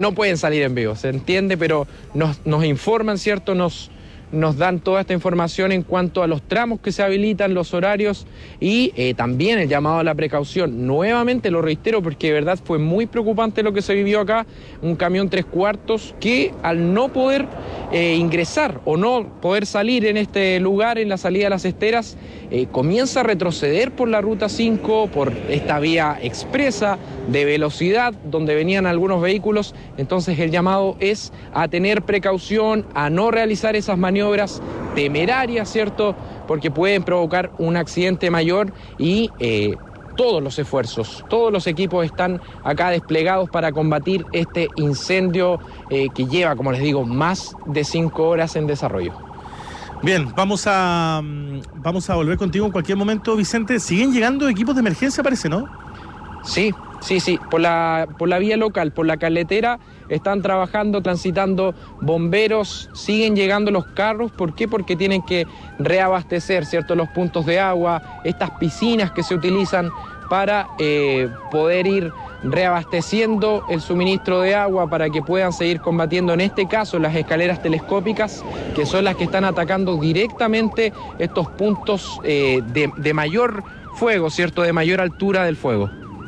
no pueden salir en vivo, se entiende, pero nos informan, ¿cierto? Nos dan toda esta información en cuanto a los tramos que se habilitan, los horarios y también el llamado a la precaución. Nuevamente lo reitero porque de verdad fue muy preocupante lo que se vivió acá. Un camión 3/4 que al no poder ingresar o no poder salir en este lugar, en la salida de Las Esteras, comienza a retroceder por la ruta 5, por esta vía expresa de velocidad donde venían algunos vehículos. Entonces el llamado es a tener precaución, a no realizar esas maniobras temerarias, ¿cierto? Porque pueden provocar un accidente mayor y todos los esfuerzos, todos los equipos están acá desplegados para combatir este incendio que lleva, como les digo, más de 5 horas en desarrollo. Bien, vamos a volver contigo en cualquier momento, Vicente. Siguen llegando equipos de emergencia, parece, ¿no? Sí, por la vía local, por la carretera, están trabajando, transitando bomberos, siguen llegando los carros. ¿Por qué? Porque tienen que reabastecer, ¿cierto?, los puntos de agua, estas piscinas que se utilizan para poder ir reabasteciendo el suministro de agua para que puedan seguir combatiendo, en este caso, las escaleras telescópicas, que son las que están atacando directamente estos puntos de mayor fuego, ¿cierto?, de mayor altura del fuego.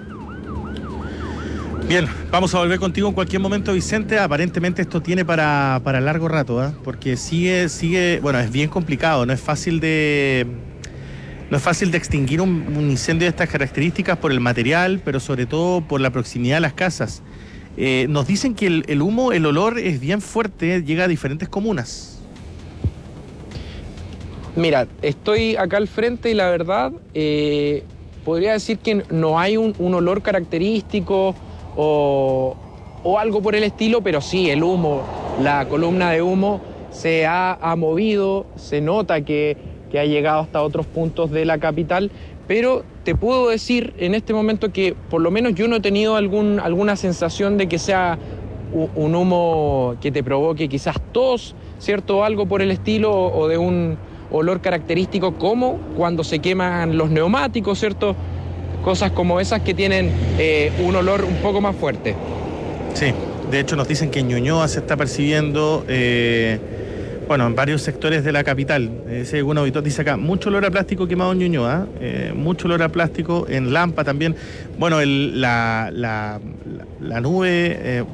Bien, vamos a volver contigo en cualquier momento, Vicente. Aparentemente esto tiene para largo rato, ¿eh? Porque sigue, bueno, es bien complicado, no es fácil de extinguir un incendio de estas características por el material, pero sobre todo por la proximidad a las casas. Nos dicen que el humo, el olor es bien fuerte, llega a diferentes comunas. Mira, estoy acá al frente y la verdad, podría decir que no hay un olor característico o algo por el estilo, pero sí, el humo, la columna de humo se ha movido, se nota que ha llegado hasta otros puntos de la capital, pero te puedo decir en este momento que por lo menos yo no he tenido alguna sensación de que sea un humo que te provoque quizás tos, ¿cierto?, algo por el estilo, o de un olor característico como cuando se queman los neumáticos, ¿cierto?, cosas como esas que tienen un olor un poco más fuerte. Sí, de hecho nos dicen que en Ñuñoa se está percibiendo, en varios sectores de la capital. Si algún auditor dice acá, mucho olor a plástico quemado en Ñuñoa, mucho olor a plástico en Lampa también. Bueno, la nube,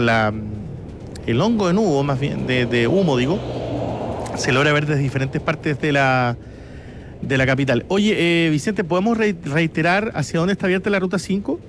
el hongo en humo, más bien, de humo, digo, se logra ver desde diferentes partes de la capital. Oye, Vicente, ¿podemos reiterar hacia dónde está abierta la ruta 5?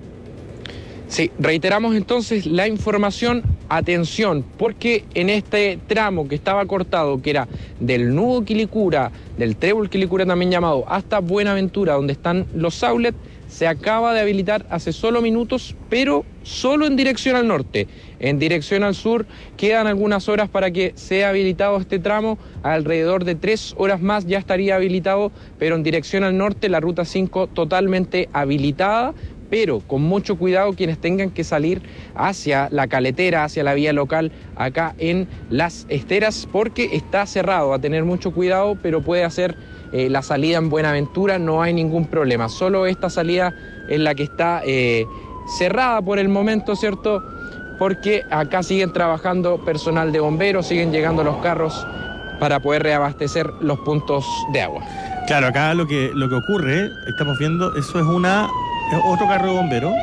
Sí, reiteramos entonces la información. Atención, porque en este tramo que estaba cortado, que era del nudo Quilicura, del trébol Quilicura también llamado, hasta Buenaventura, donde están los outlets, se acaba de habilitar hace solo minutos, pero solo en dirección al norte. En dirección al sur quedan algunas horas para que sea habilitado este tramo. Alrededor de 3 horas más ya estaría habilitado, pero en dirección al norte la ruta 5 totalmente habilitada, pero con mucho cuidado quienes tengan que salir hacia la caletera, hacia la vía local acá en Las Esteras, porque está cerrado. A tener mucho cuidado, pero puede hacer la salida en Buenaventura, no hay ningún problema. Solo esta salida es la que está cerrada por el momento, ¿cierto? Porque acá siguen trabajando personal de bomberos, siguen llegando los carros para poder reabastecer los puntos de agua. Claro, acá lo que ocurre, estamos viendo, eso es otro carro de bomberos.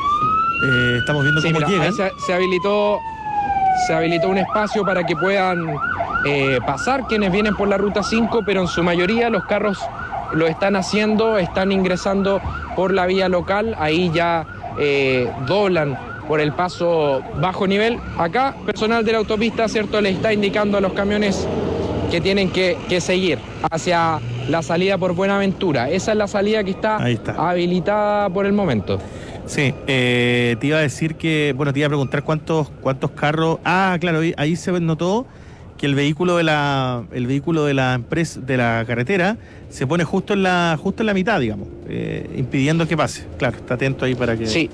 Estamos viendo cómo llegan. Se habilitó un espacio para que puedan pasar quienes vienen por la ruta 5, pero en su mayoría los carros lo están haciendo, están ingresando por la vía local, ahí ya doblan por el paso bajo nivel. Acá, personal de la autopista, ¿cierto?, le está indicando a los camiones que tienen que seguir hacia la salida por Buenaventura. Esa es la salida que está habilitada por el momento. Sí, te iba a decir que, te iba a preguntar cuántos carros. Ah, claro, ahí se notó que el vehículo de la empresa, de la carretera, se pone justo en la mitad, digamos, impidiendo que pase. Claro, está atento ahí para que... Sí,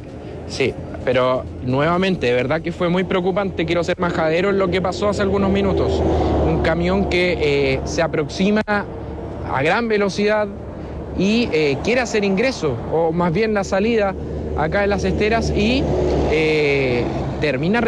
pero nuevamente, de verdad que fue muy preocupante. Quiero ser majadero en lo que pasó hace algunos minutos. Un camión que se aproxima a gran velocidad y quiere hacer ingreso, o más bien la salida acá en Las Esteras, y termina